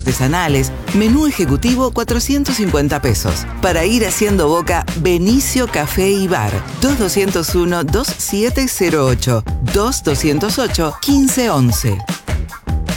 artesanales, menú ejecutivo 450 pesos. Para ir haciendo boca, Benicio Café y Bar, 2201-2708, 2208-1511.